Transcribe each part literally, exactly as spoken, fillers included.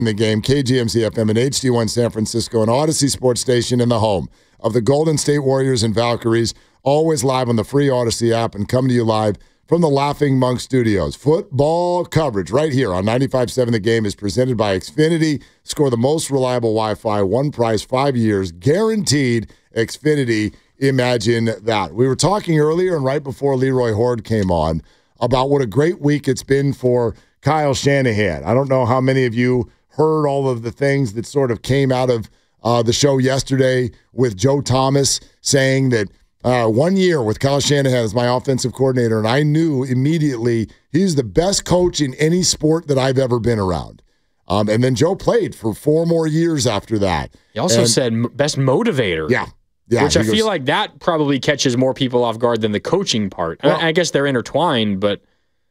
in the game, K G M Z F M and H D one San Francisco and Odyssey Sports Station in the home of the Golden State Warriors and Valkyries, always live on the free Odyssey app and coming to you live from the Laughing Monk Studios. Football coverage right here on ninety-five point seven The Game is presented by Xfinity. Score the most reliable Wi-Fi, one price, five years, guaranteed. Xfinity, imagine that. We were talking earlier and right before Leroy Horde came on about what a great week it's been for Kyle Shanahan. I don't know how many of you heard all of the things that sort of came out of uh, the show yesterday with Joe Thomas saying that uh, one year with Kyle Shanahan as my offensive coordinator, and I knew immediately he's the best coach in any sport that I've ever been around. Um, and then Joe played for four more years after that. He also and, said best motivator. Yeah. Yeah, which I goes, feel like that probably catches more people off guard than the coaching part. Well, I, I guess they're intertwined, but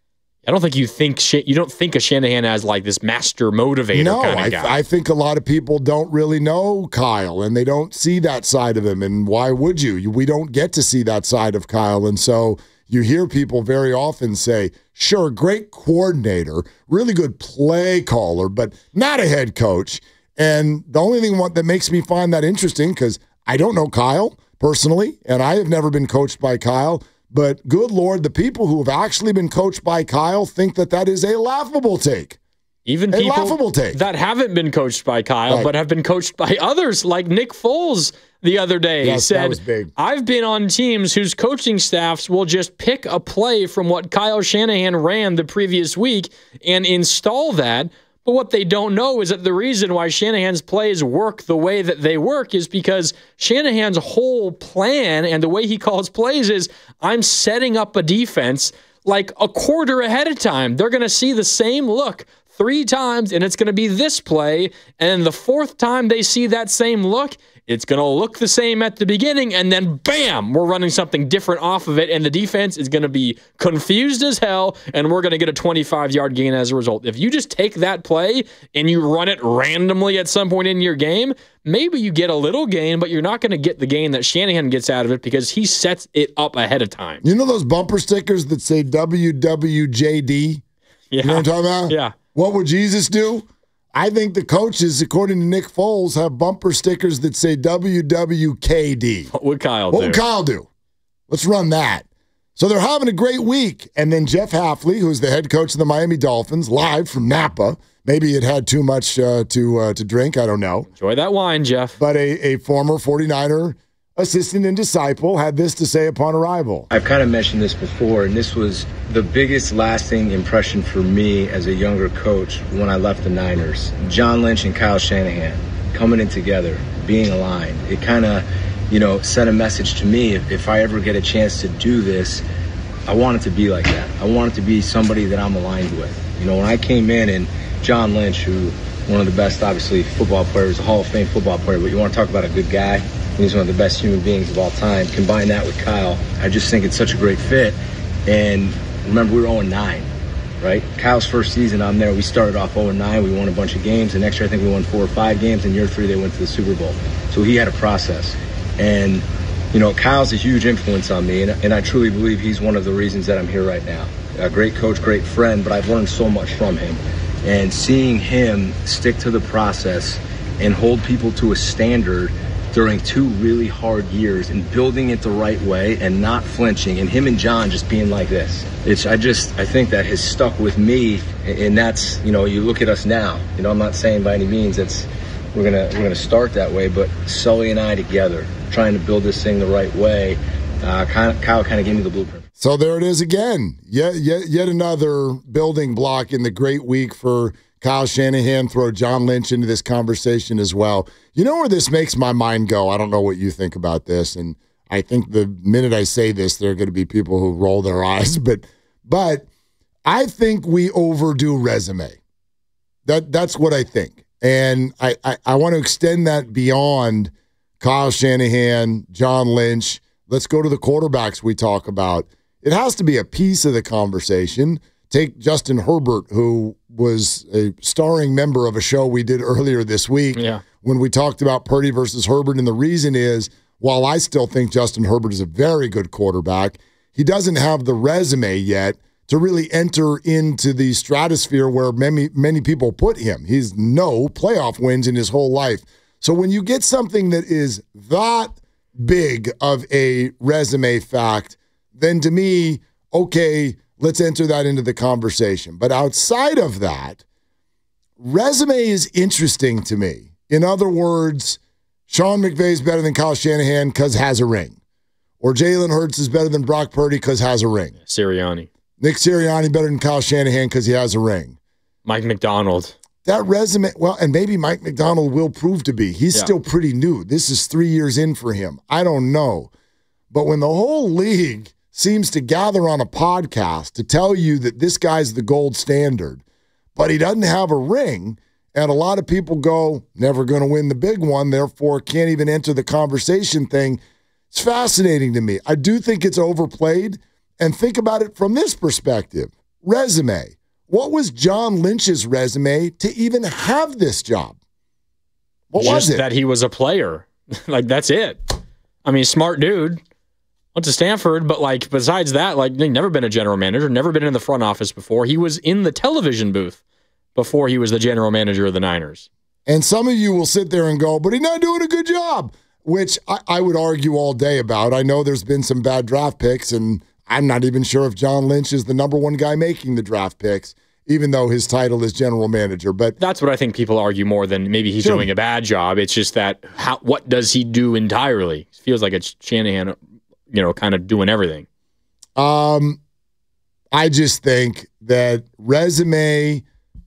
I don't think you think you don't think of Shanahan as like this master motivator no, kind of I, guy. I think a lot of people don't really know Kyle, and they don't see that side of him. And why would you? We don't get to see that side of Kyle, and so you hear people very often say, "Sure, great coordinator, really good play caller, but not a head coach." And the only thing that makes me find that interesting, because I don't know Kyle personally, and I have never been coached by Kyle, but good Lord, the people who have actually been coached by Kyle think that that is a laughable take. Even a people laughable take. that haven't been coached by Kyle, right. but have been coached by others, like Nick Foles the other day. Yes, said, that was big. I've been on teams whose coaching staffs will just pick a play from what Kyle Shanahan ran the previous week and install that. But what they don't know is that the reason why Shanahan's plays work the way that they work is because Shanahan's whole plan and the way he calls plays is, I'm setting up a defense like a quarter ahead of time. They're going to see the same look three times, and it's going to be this play. And the fourth time they see that same look, it's going to look the same at the beginning, and then bam, we're running something different off of it, and the defense is going to be confused as hell, and we're going to get a twenty-five-yard gain as a result. If you just take that play and you run it randomly at some point in your game, maybe you get a little gain, but you're not going to get the gain that Shanahan gets out of it because he sets it up ahead of time. You know those bumper stickers that say W W J D? Yeah. You know what I'm talking about? Yeah. What would Jesus do? I think the coaches, according to Nick Foles, have bumper stickers that say W W K D. What would Kyle what do? What would Kyle do? Let's run that. So they're having a great week. And then Jeff Hafley, who's the head coach of the Miami Dolphins, live from Napa. Maybe it had too much uh, to uh, to drink. I don't know. Enjoy that wine, Jeff. But a, a former forty-niner assistant and disciple had this to say upon arrival. I've kind of mentioned this before, and this was the biggest lasting impression for me as a younger coach when I left the Niners. John Lynch and Kyle Shanahan coming in together, being aligned. It kind of, you know, sent a message to me. If, if I ever get a chance to do this, I want it to be like that. I want it to be somebody that I'm aligned with. You know, when I came in and John Lynch, who one of the best, obviously, football players, a Hall of Fame football player, but you want to talk about a good guy? He's one of the best human beings of all time. Combine that with Kyle, I just think it's such a great fit. And remember, we were oh and nine, right? Kyle's first season, I'm there. We started off oh and nine. We won a bunch of games. The next year, I think we won four or five games. In year three, they went to the Super Bowl. So he had a process. And, you know, Kyle's a huge influence on me. And, and I truly believe he's one of the reasons that I'm here right now. A great coach, great friend, but I've learned so much from him. And seeing him stick to the process and hold people to a standard during two really hard years and building it the right way and not flinching, and him and John just being like this. It's, I just, I think that has stuck with me, and that's, you know, you look at us now, you know, I'm not saying by any means that's, we're going to, we're going to start that way, but Sully and I together trying to build this thing the right way, uh, kind of, Kyle kind of gave me the blueprint. So there it is again. Yet, yet, yet another building block in the great week for Kyle Shanahan. Throw John Lynch into this conversation as well. You know where this makes my mind go? I don't know what you think about this, and I think the minute I say this, there are going to be people who roll their eyes, but but I think we overdo resume. That That's what I think. And I, I, I want to extend that beyond Kyle Shanahan, John Lynch. Let's go to the quarterbacks we talk about. It has to be a piece of the conversation. Take Justin Herbert, who was a starring member of a show we did earlier this week yeah. when we talked about Purdy versus Herbert. And the reason is, while I still think Justin Herbert is a very good quarterback, he doesn't have the resume yet to really enter into the stratosphere where many, many people put him. He's no playoff wins in his whole life. So when you get something that is that big of a resume fact, then to me, okay, let's enter that into the conversation. But outside of that, resume is interesting to me. In other words, Sean McVay is better than Kyle Shanahan because has a ring. Or Jalen Hurts is better than Brock Purdy because has a ring. Sirianni. Nick Sirianni better than Kyle Shanahan because he has a ring. Mike McDonald. That resume, well, and maybe Mike McDonald will prove to be. He's yeah. still pretty new. This is three years in for him. I don't know. But when the whole league seems to gather on a podcast to tell you that this guy's the gold standard, but he doesn't have a ring, and a lot of people go, never going to win the big one, therefore can't even enter the conversation thing, it's fascinating to me. I do think it's overplayed, and think about it from this perspective. Resume. What was John Lynch's resume to even have this job? What Just was it? That he was a player. Like, that's it. I mean, smart dude. Went to Stanford, but, like, besides that, like, he'd never been a general manager, never been in the front office before. He was in the television booth before he was the general manager of the Niners. And some of you will sit there and go, but he's not doing a good job, which I, I would argue all day about. I know there's been some bad draft picks, and I'm not even sure if John Lynch is the number one guy making the draft picks, even though his title is general manager. But that's what I think people argue more than maybe he's sure. doing a bad job. It's just that how what does he do entirely? It feels like it's Shanahan, you know, kind of doing everything. Um, I just think that resume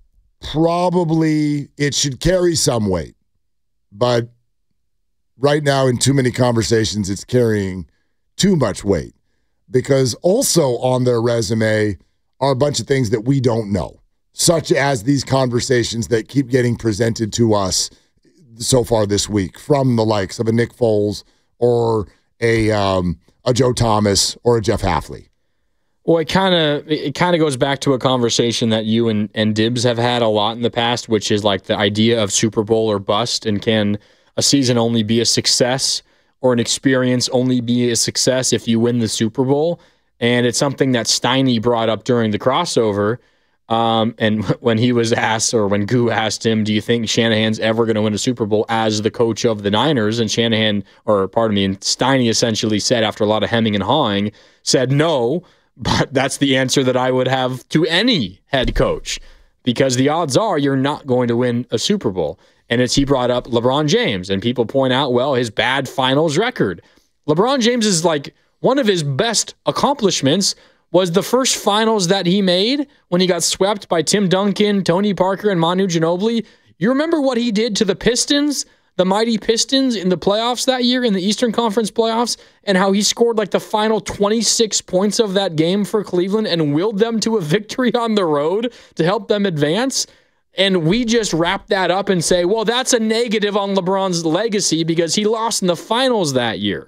probably it should carry some weight, but right now in too many conversations, it's carrying too much weight. Because also on their resume are a bunch of things that we don't know, such as these conversations that keep getting presented to us so far this week from the likes of a Nick Foles or a um, a Joe Thomas or a Jeff Hafley. Well, it kind of it kind of goes back to a conversation that you and, and Dibbs have had a lot in the past, which is like the idea of Super Bowl or bust, and can a season only be a success or an experience only be a success if you win the Super Bowl? And it's something that Steiny brought up during the crossover. Um, and when he was asked, or when Goo asked him, do you think Shanahan's ever going to win a Super Bowl as the coach of the Niners? And Shanahan, or pardon me, and Steiny essentially said, after a lot of hemming and hawing, said no, but that's the answer that I would have to any head coach, because the odds are you're not going to win a Super Bowl. And it's he brought up LeBron James, and people point out, well, his bad finals record. LeBron James is like one of his best accomplishments was the first finals that he made when he got swept by Tim Duncan, Tony Parker, and Manu Ginobili. You remember what he did to the Pistons, the mighty Pistons, in the playoffs that year, in the Eastern Conference playoffs, and how he scored like the final twenty-six points of that game for Cleveland and willed them to a victory on the road to help them advance? And we just wrap that up and say, well, that's a negative on LeBron's legacy because he lost in the finals that year.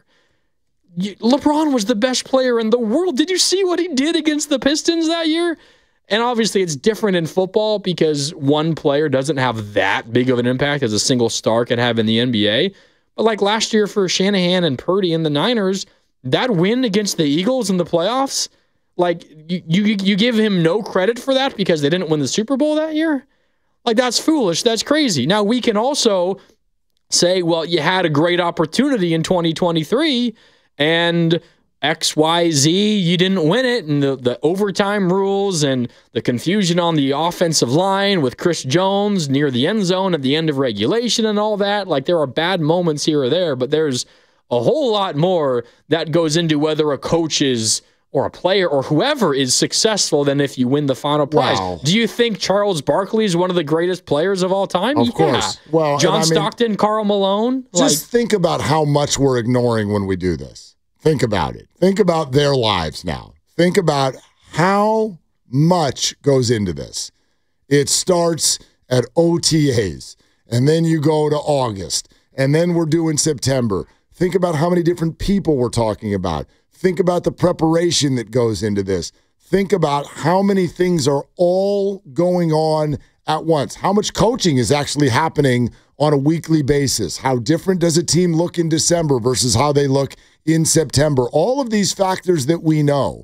LeBron was the best player in the world. Did you see what he did against the Pistons that year? And obviously it's different in football because one player doesn't have that big of an impact as a single star can have in the N B A. But like last year for Shanahan and Purdy and the Niners, that win against the Eagles in the playoffs, like you, you, you give him no credit for that because they didn't win the Super Bowl that year? Like, that's foolish. That's crazy. Now, we can also say, well, you had a great opportunity in twenty twenty-three, and X, Y, Z, you didn't win it, and the, the overtime rules and the confusion on the offensive line with Chris Jones near the end zone at the end of regulation and all that. Like, there are bad moments here or there, but there's a whole lot more that goes into whether a coach is or a player or whoever is successful than if you win the final prize. Wow. Do you think Charles Barkley is one of the greatest players of all time? Of yeah. course. Well, John I mean, Stockton, Karl Malone. Just like, think about how much we're ignoring when we do this. Think about it. Think about their lives now. Think about how much goes into this. It starts at O T As, and then you go to August, and then we're doing September. Think about how many different people we're talking about. Think about the preparation that goes into this. Think about how many things are all going on at once. How much coaching is actually happening on a weekly basis? How different does a team look in December versus how they look in September? All of these factors that we know.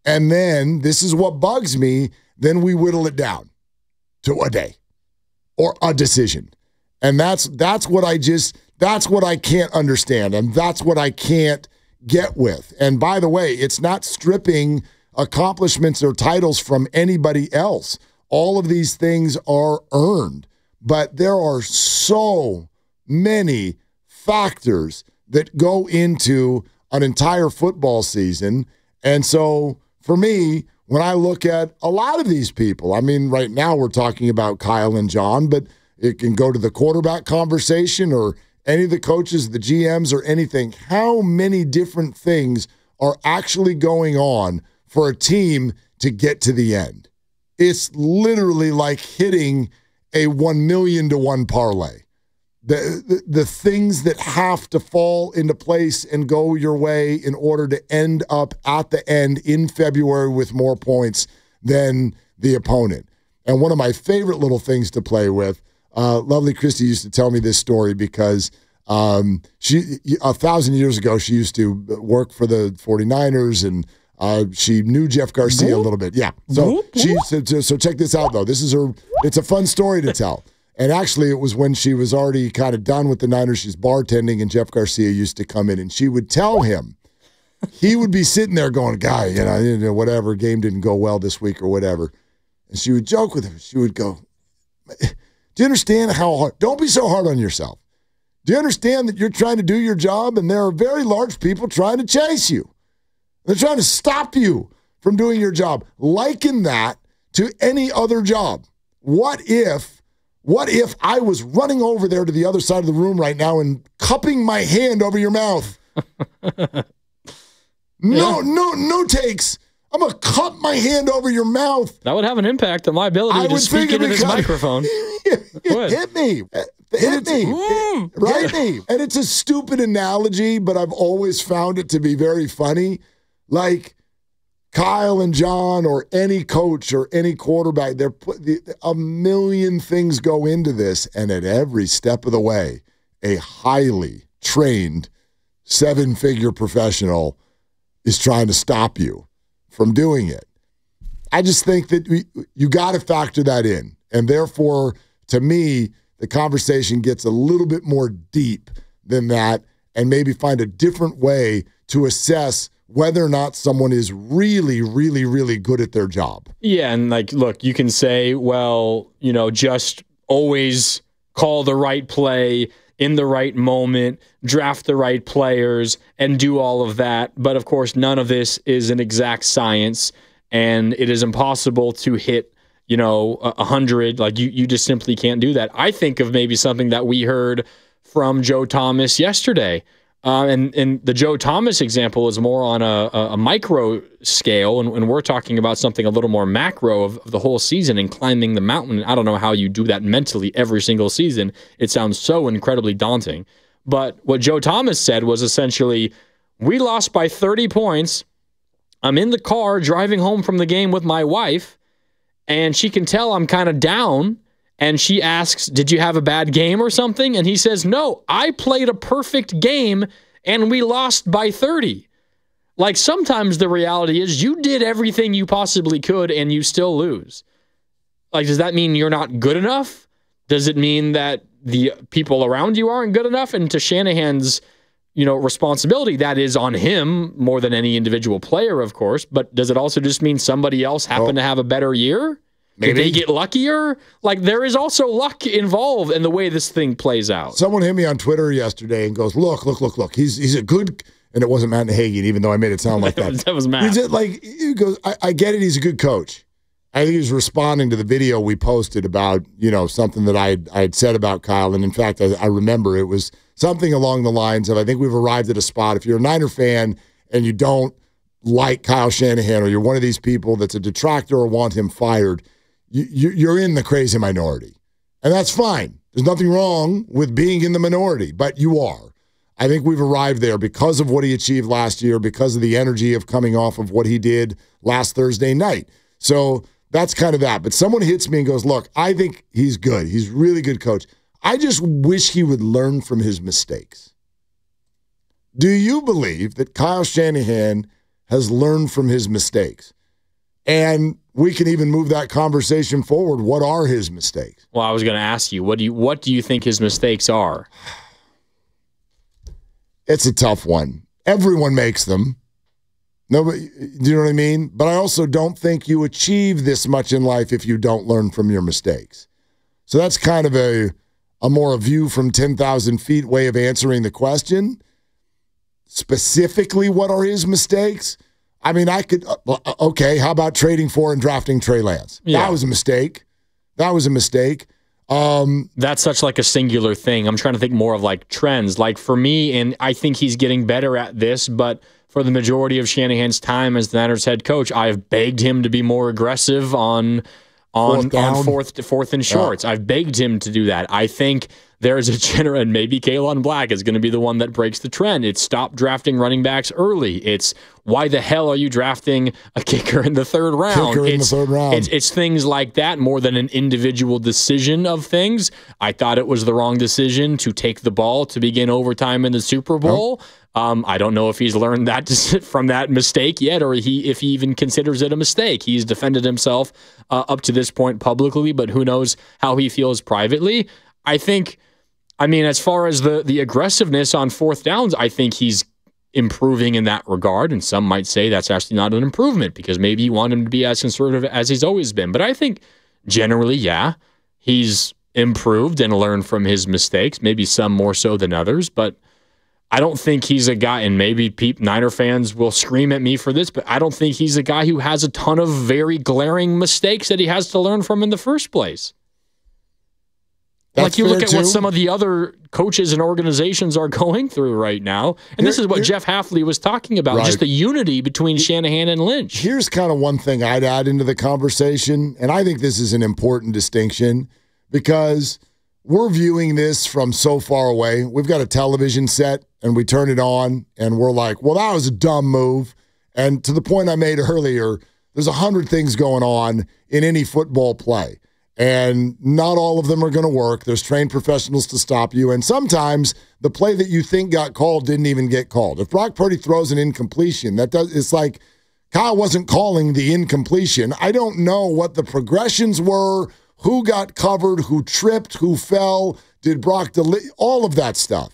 And then, this is what bugs me, then we whittle it down to a day or a decision. And that's that's what I just, that's what I can't understand. And that's what I can't get with. And by the way, it's not stripping accomplishments or titles from anybody else. All of these things are earned. But there are so many factors that go into an entire football season. And so for me, when I look at a lot of these people, I mean, right now we're talking about Kyle and John, but it can go to the quarterback conversation or any of the coaches, the G Ms, or anything. How many different things are actually going on for a team to get to the end? It's literally like hitting a one million to one parlay. The, the the things that have to fall into place and go your way in order to end up at the end in February with more points than the opponent. And one of my favorite little things to play with, uh, lovely Christy used to tell me this story because um, she a thousand years ago, she used to work for the 49ers and uh, she knew Jeff Garcia a little bit. Yeah. So she so, so check this out, though. This is her, it's a fun story to tell. And actually, it was when she was already kind of done with the Niners. She's bartending, and Jeff Garcia used to come in, and she would tell him, he would be sitting there going, guy, you know, you know, whatever, game didn't go well this week or whatever. And she would joke with him. She would go, do you understand how hard, don't be so hard on yourself. Do you understand that you're trying to do your job, and there are very large people trying to chase you? They're trying to stop you from doing your job. Liken that to any other job. What if What if I was running over there to the other side of the room right now and cupping my hand over your mouth? no, Yeah. no, no takes. I'm going to cup my hand over your mouth. That would have an impact on my ability I to would speak think into it this would- microphone. Would. Hit me. Hit me. Mm. Right me. And it's a stupid analogy, but I've always found it to be very funny. Like, Kyle and John or any coach or any quarterback, they're put, the, a million things go into this, and at every step of the way, a highly trained seven-figure professional is trying to stop you from doing it. I just think that we, you got to factor that in, and therefore, to me, the conversation gets a little bit more deep than that, and maybe find a different way to assess whether or not someone is really, really, really good at their job. Yeah, and like, look, you can say, well, you know, just always call the right play in the right moment, draft the right players, and do all of that. But of course, none of this is an exact science, and it is impossible to hit, you know, a hundred. Like, you, you just simply can't do that. I think of maybe something that we heard from Joe Thomas yesterday. Uh, and, and the Joe Thomas example is more on a, a micro scale, and, and we're talking about something a little more macro of, of the whole season and climbing the mountain. I don't know how you do that mentally every single season. It sounds so incredibly daunting. But what Joe Thomas said was essentially, we lost by thirty points. I'm in the car driving home from the game with my wife, and she can tell I'm kind of down. And she asks, did you have a bad game or something? And he says, no, I played a perfect game and we lost by thirty. Like, sometimes the reality is you did everything you possibly could and you still lose. Like, does that mean you're not good enough? Does it mean that the people around you aren't good enough? And to Shanahan's, you know, responsibility, that is on him more than any individual player, of course. But does it also just mean somebody else happened oh. to have a better year? Maybe. Did they get luckier? Like, there is also luck involved in the way this thing plays out. Someone hit me on Twitter yesterday and goes, look, look, look, look. He's he's a good, and it wasn't Matt Hagan, even though I made it sound like that. That was Matt. He's just like, he goes, I, I get it. He's a good coach. I think he was responding to the video we posted about, you know, something that I had, I had said about Kyle. And in fact, I, I remember it was something along the lines of, I think we've arrived at a spot. If you're a Niner fan and you don't like Kyle Shanahan, or you're one of these people that's a detractor or want him fired, You, you're in the crazy minority. And that's fine. There's nothing wrong with being in the minority, but you are. I think we've arrived there because of what he achieved last year, because of the energy of coming off of what he did last Thursday night. So that's kind of that. But someone hits me and goes, look, I think he's good. He's a really good coach. I just wish he would learn from his mistakes. Do you believe that Kyle Shanahan has learned from his mistakes. And we can even move that conversation forward. What are his mistakes? Well, I was going to ask you, what do you what do you think his mistakes are? It's a tough one. Everyone makes them. Nobody, do you know what I mean? But I also don't think you achieve this much in life if you don't learn from your mistakes. So that's kind of a, a more a view from ten thousand feet way of answering the question. Specifically, what are his mistakes? I mean, I could, okay, how about trading for and drafting Trey Lance? Yeah. That was a mistake. That was a mistake. Um, That's such like a singular thing. I'm trying to think more of like trends. Like for me, and I think he's getting better at this, but for the majority of Shanahan's time as the Niners head coach, I've begged him to be more aggressive on on fourth on fourth fourth and shorts. Yeah. I've begged him to do that. I think there's a general, and maybe Kalen Black is going to be the one that breaks the trend. It's stop drafting running backs early. It's why the hell are you drafting a kicker in the third round? Kicker in it's, the third round. It's, it's things like that more than an individual decision of things. I thought it was the wrong decision to take the ball to begin overtime in the Super Bowl. Nope. Um, I don't know if he's learned that from that mistake yet, or he if he even considers it a mistake. He's defended himself uh, up to this point publicly, but who knows how he feels privately. I think, I mean, as far as the the aggressiveness on fourth downs, I think he's improving in that regard, and some might say that's actually not an improvement because maybe you want him to be as conservative as he's always been. But I think generally, yeah, he's improved and learned from his mistakes, maybe some more so than others, but I don't think he's a guy, and maybe Pete Niner fans will scream at me for this, but I don't think he's a guy who has a ton of very glaring mistakes that he has to learn from in the first place. That's like you look at too. what some of the other coaches and organizations are going through right now, and here, this is what here, Jeff Hafley was talking about, right. Just the unity between Shanahan and Lynch. Here's kind of one thing I'd add into the conversation, and I think this is an important distinction because we're viewing this from so far away. We've got a television set, and we turn it on, and we're like, well, that was a dumb move. And to the point I made earlier, there's a hundred things going on in any football play, and not all of them are going to work. There's trained professionals to stop you, and sometimes the play that you think got called didn't even get called. If Brock Purdy throws an incompletion, that does, it's like Kyle wasn't calling the incompletion. I don't know what the progressions were, who got covered, who tripped, who fell, did Brock delete, all of that stuff.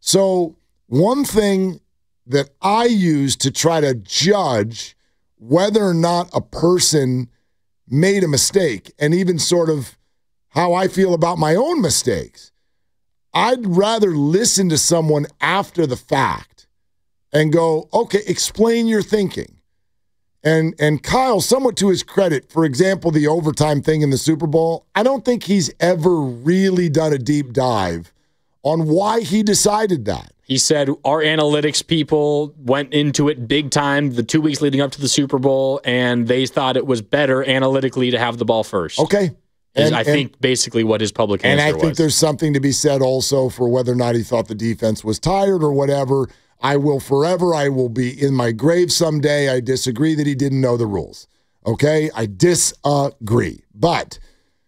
So one thing that I use to try to judge whether or not a person made a mistake, and even sort of how I feel about my own mistakes, I'd rather listen to someone after the fact and go, okay, explain your thinking. And and Kyle, somewhat to his credit, for example, the overtime thing in the Super Bowl, I don't think he's ever really done a deep dive on why he decided that. He said our analytics people went into it big time the two weeks leading up to the Super Bowl, and they thought it was better analytically to have the ball first. Okay. And, I think and, basically what his public answer was. And I think was. there's something to be said also for whether or not he thought the defense was tired or whatever. I will forever, I will be in my grave someday. I disagree that he didn't know the rules. Okay? I disagree. But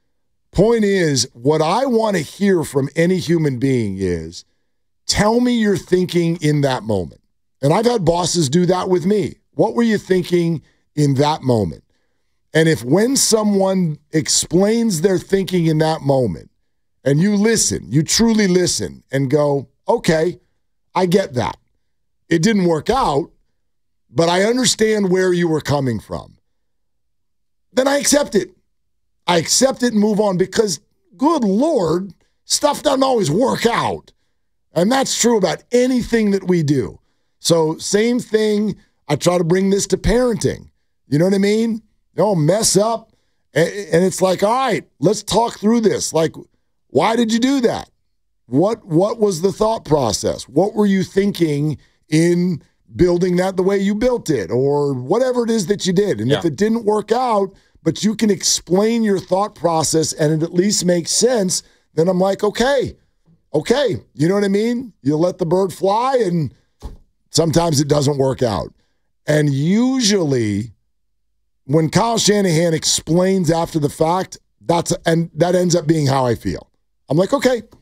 point is, what I want to hear from any human being is, tell me your thinking in that moment. And I've had bosses do that with me. What were you thinking in that moment? And if when someone explains their thinking in that moment, and you listen, you truly listen and go, okay, I get that. It didn't work out, but I understand where you were coming from. Then I accept it. I accept it and move on because, good Lord, stuff doesn't always work out. And that's true about anything that we do. So same thing, I try to bring this to parenting. You know what I mean? You don't mess up. And it's like, all right, let's talk through this. Like, why did you do that? What, what was the thought process? What were you thinking in building that the way you built it, or whatever it is that you did? And yeah. If it didn't work out, but you can explain your thought process and it at least makes sense, then I'm like, okay, okay. You know what I mean? You let the bird fly, and sometimes it doesn't work out. And usually when Kyle Shanahan explains after the fact, that's and that ends up being how I feel. I'm like, okay,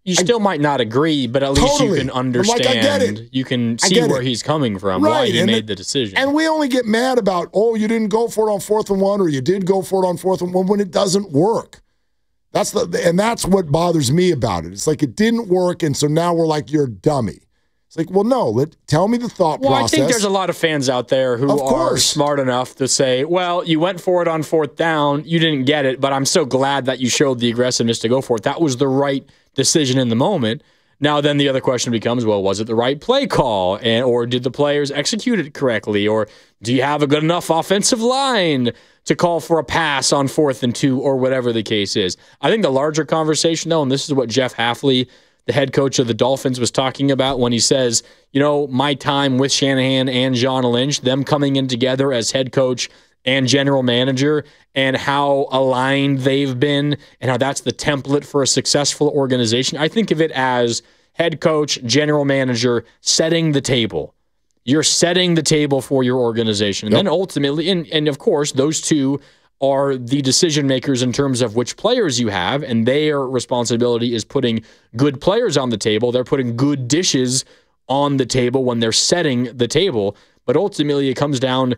You still I, might not agree, but at least totally. you can understand. Like, I get it. You can see where it. he's coming from, right. why he and made it, the decision. And we only get mad about, oh, you didn't go for it on fourth and one, or you did go for it on fourth and one when it doesn't work. That's the and that's what bothers me about it. It's like it didn't work, and so now we're like, you're a dummy. It's like, well, no, let, tell me the thought well, process. Well, I think there's a lot of fans out there who are smart enough to say, well, you went for it on fourth down, you didn't get it, but I'm so glad that you showed the aggressiveness to go for it. That was the right decision in the moment. Now, then the other question becomes, well, was it the right play call? And, or did the players execute it correctly? Or do you have a good enough offensive line to call for a pass on fourth and two, or whatever the case is? I think the larger conversation, though, and this is what Jeff Hafley, the head coach of the Dolphins, was talking about when he says, you know, my time with Shanahan and John Lynch, them coming in together as head coach and general manager, and how aligned they've been, and how that's the template for a successful organization. I think of it as head coach, general manager, setting the table. You're setting the table for your organization. And yep. then ultimately, and, and of course, those two are the decision makers in terms of which players you have, and their responsibility is putting good players on the table. They're putting good dishes on the table when they're setting the table. But ultimately, it comes down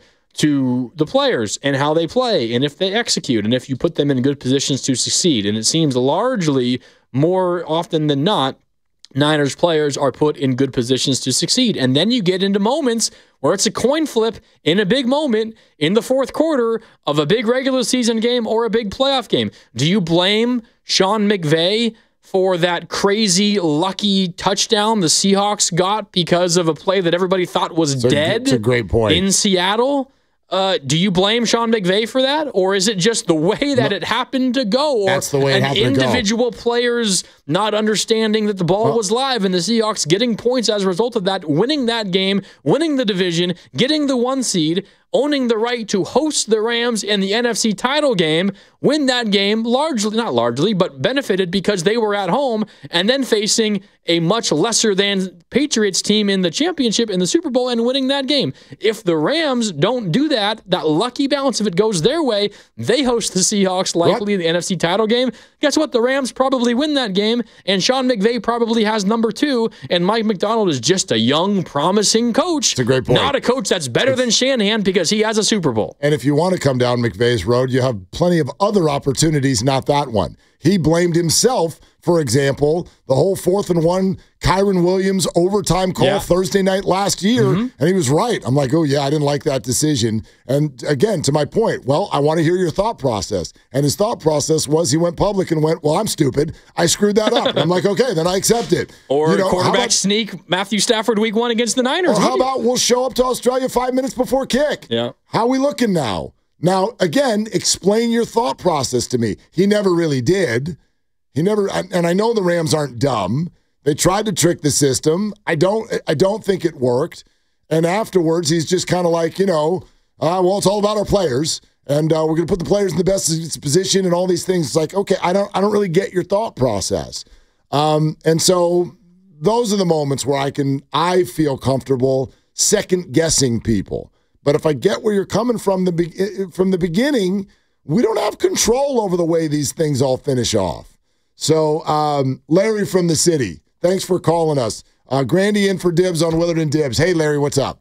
to the players and how they play and if they execute and if you put them in good positions to succeed. And it seems largely, more often than not, Niners players are put in good positions to succeed. And then you get into moments where it's a coin flip in a big moment in the fourth quarter of a big regular season game or a big playoff game. Do you blame Sean McVay for that crazy lucky touchdown the Seahawks got because of a play that everybody thought was it's dead a, it's a great point. in Seattle? Uh, do you blame Sean McVay for that? Or is it just the way that it happened to go? Or That's the way it an happened to go. individual players not understanding that the ball well, was live and the Seahawks getting points as a result of that, winning that game, winning the division, getting the one seed, owning the right to host the Rams in the N F C title game, win that game largely, not largely, but benefited because they were at home, and then facing a much lesser than Patriots team in the championship in the Super Bowl and winning that game. If the Rams don't do that, that lucky bounce, if it goes their way, they host the Seahawks likely in the N F C title game. Guess what? The Rams probably win that game, and Sean McVay probably has number two, and Mike Macdonald is just a young, promising coach. It's a great point. Not a coach that's better it's, than Shanahan because he has a Super Bowl. And if you want to come down McVay's road, you have plenty of other opportunities, not that one. He blamed himself, for example, the whole fourth and one Kyren Williams overtime call yeah. Thursday night last year, mm-hmm. and he was right. I'm like, oh, yeah, I didn't like that decision. And again, to my point, well, I want to hear your thought process. And his thought process was he went public and went, well, I'm stupid. I screwed that up. And I'm like, okay, then I accept it. Or you know, quarterback about, sneak Matthew Stafford week one against the Niners. Or how about we'll show up to Australia five minutes before kick? Yeah. How are we looking now? Now, again, explain your thought process to me. He never really did. He never, and I know the Rams aren't dumb. They tried to trick the system. I don't, I don't think it worked. And afterwards, he's just kind of like, you know, uh, well, it's all about our players, and uh, we're going to put the players in the best position and all these things. It's like, okay, I don't, I don't really get your thought process. Um, and so those are the moments where I can, I feel comfortable second guessing people. But if I get where you're coming from the from the beginning, we don't have control over the way these things all finish off. So, um, Larry from the city, thanks for calling us. Uh, Grandy in for Dibs on Willard and Dibs. Hey, Larry, what's up?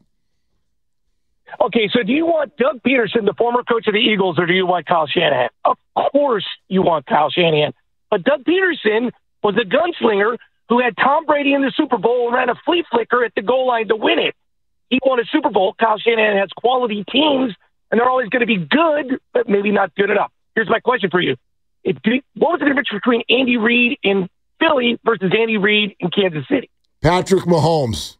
Okay, so do you want Doug Peterson, the former coach of the Eagles, or do you want Kyle Shanahan? Of course you want Kyle Shanahan. But Doug Peterson was a gunslinger who had Tom Brady in the Super Bowl and ran a flea flicker at the goal line to win it. He won a Super Bowl. Kyle Shanahan has quality teams, and they're always going to be good, but maybe not good enough. Here's my question for you. If, what was the difference between Andy Reid in Philly versus Andy Reid in Kansas City? Patrick Mahomes.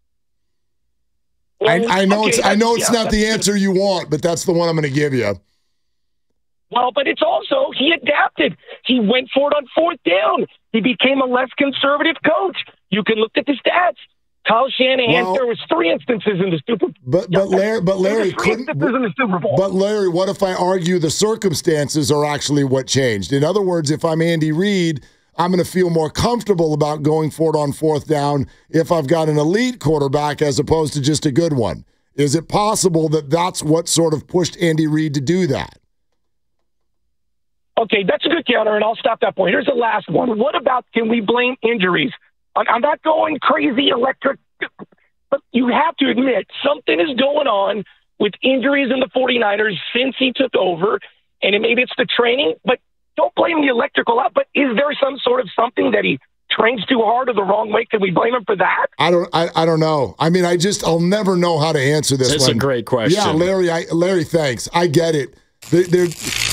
Well, I, I know okay, it's I know it's yeah, not the answer you want, but that's the one I'm going to give you. Well, but it's also he adapted. He went for it on fourth down. He became a less conservative coach. You can look at the stats. Kyle Shanahan, well, there was three instances in the Super Bowl. But but Larry, but Larry couldn't. In the Super Bowl. But Larry, what if I argue the circumstances are actually what changed? In other words, if I'm Andy Reid, I'm going to feel more comfortable about going for it on fourth down if I've got an elite quarterback as opposed to just a good one. Is it possible that that's what sort of pushed Andy Reid to do that? Okay, that's a good counter, and I'll stop that point. Here's the last one. What about, can we blame injuries? I'm, I'm not going crazy electric, but you have to admit something is going on with injuries in the 49ers since he took over, and it, maybe it's the training, but don't blame the electrical out. But is there some sort of something that he trains too hard or the wrong way? Can we blame him for that? I don't. I, I don't know. I mean, I just I'll never know how to answer this. That's one. a great question. Yeah, Larry. I, Larry, thanks. I get it. There, there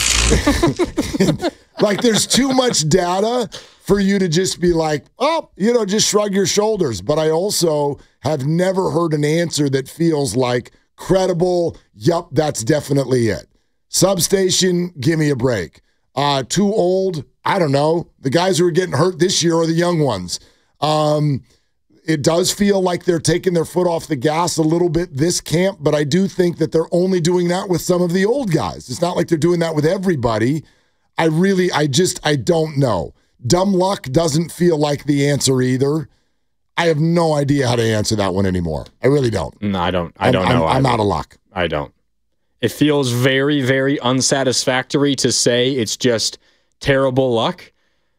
like there's too much data for you to just be like, oh, you know, just shrug your shoulders. But I also have never heard an answer that feels like credible. Yup, that's definitely it. Substation, give me a break. Uh, too old. I don't know. The guys who are getting hurt this year are the young ones. Um, it does feel like they're taking their foot off the gas a little bit this camp, but I do think that they're only doing that with some of the old guys. It's not like they're doing that with everybody. I really, I just, I don't know. Dumb luck doesn't feel like the answer either. I have no idea how to answer that one anymore. I really don't. No, I don't. I don't I'm, know. I'm, I'm either. out of luck. I don't. It feels very, very unsatisfactory to say it's just terrible luck.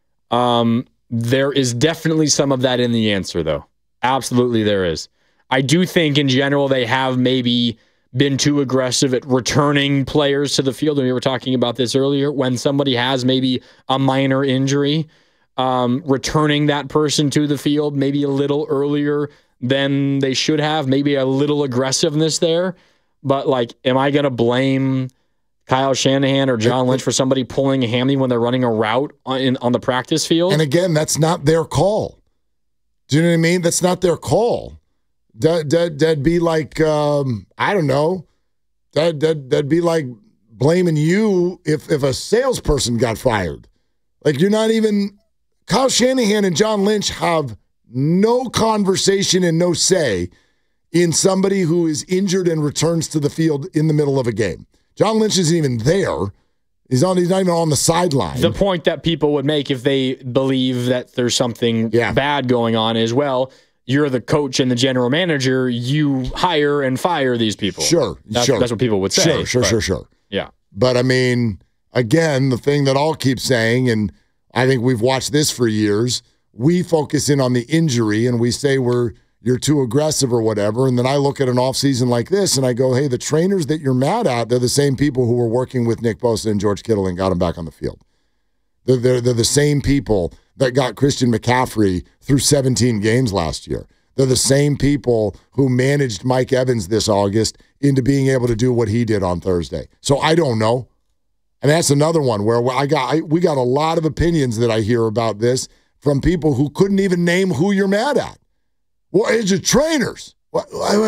Um, there is definitely some of that in the answer, though. Absolutely there is. I do think in general they have maybe been too aggressive at returning players to the field. And we were talking about this earlier. When somebody has maybe a minor injury, um, returning that person to the field maybe a little earlier than they should have, maybe a little aggressiveness there. But, like, am I going to blame Kyle Shanahan or John Lynch for somebody pulling a hammy when they're running a route on, in, on the practice field? And again, that's not their call. Do you know what I mean? That's not their call. That, that, that'd be like, um, I don't know, that, that, that'd be like blaming you if, if a salesperson got fired. Like, you're not even, Kyle Shanahan and John Lynch have no conversation and no say in somebody who is injured and returns to the field in the middle of a game. John Lynch isn't even there. He's on. He's not even on the sideline. The point that people would make if they believe that there's something yeah. bad going on is, well, you're the coach and the general manager. You hire and fire these people. Sure, that's, sure. That's what people would say. Sure, sure, but, sure, sure. Yeah. But, I mean, again, the thing that I'll keep saying, and I think we've watched this for years, we focus in on the injury and we say we're you're too aggressive or whatever. And then I look at an offseason like this and I go, hey, the trainers that you're mad at, they're the same people who were working with Nick Bosa and George Kittle and got him back on the field. They're, they're, they're the same people that got Christian McCaffrey through seventeen games last year. They're the same people who managed Mike Evans this August into being able to do what he did on Thursday. So I don't know. And that's another one where I got I, we got a lot of opinions that I hear about this from people who couldn't even name who you're mad at. Well, it's the trainers. What,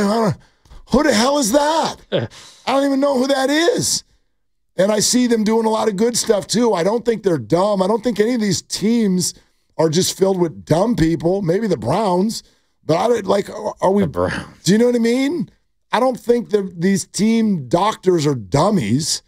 who the hell is that? I don't even know who that is. And I see them doing a lot of good stuff, too. I don't think they're dumb. I don't think any of these teams are just filled with dumb people. Maybe the Browns. But I don't, like, are we? Do you know what I mean? I don't think that these team doctors are dummies.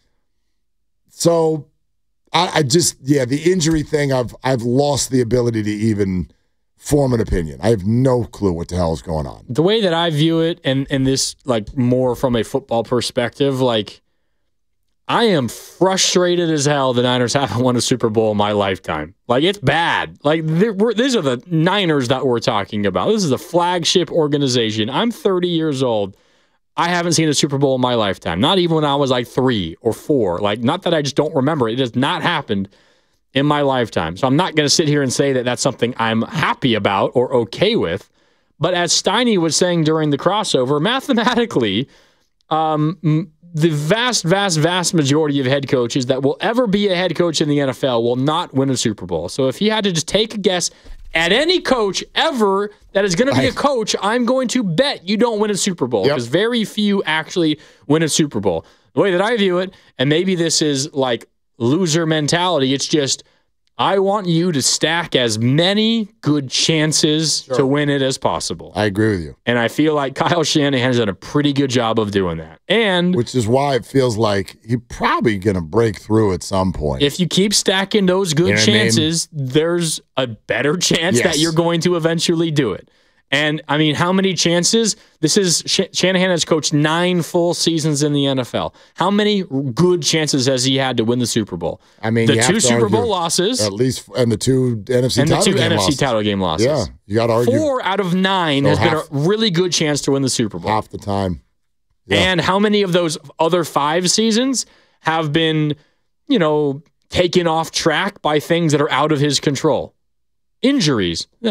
So I, I just, yeah, the injury thing, I've I've lost the ability to even form an opinion. I have no clue what the hell is going on. The way that I view it, and and this like more from a football perspective, like I am frustrated as hell the Niners haven't won a Super Bowl in my lifetime. Like, it's bad. Like, we're, these are the Niners that we're talking about. This is a flagship organization. I'm thirty years old. I haven't seen a Super Bowl in my lifetime. Not even when I was like three or four. Like, not that I just don't remember. It has not happened in my lifetime. So I'm not going to sit here and say that that's something I'm happy about or okay with. But as Steiny was saying during the crossover, mathematically, um, the vast, vast, vast majority of head coaches that will ever be a head coach in the N F L will not win a Super Bowl. So if he had to just take a guess at any coach ever that is going to be a coach, I'm going to bet you don't win a Super Bowl, because yep. very few actually win a Super Bowl. The way that I view it, and maybe this is like loser mentality, it's just, I want you to stack as many good chances sure. to win it as possible. I agree with you. And I feel like Kyle Shanahan has done a pretty good job of doing that. And which is why it feels like he's probably going to break through at some point. If you keep stacking those good you know chances, I mean? there's a better chance yes. that you're going to eventually do it. And, I mean, how many chances? This is Sh- Shanahan has coached nine full seasons in the N F L. How many good chances has he had to win the Super Bowl? I mean, the you two have to Super Bowl argue losses. At least, and the two N F C and the title two game N F C losses. title game losses. Yeah, you got to argue. Four out of nine So has half- been a really good chance to win the Super Bowl. Half the time. Yeah. And how many of those other five seasons have been, you know, taken off track by things that are out of his control? Injuries.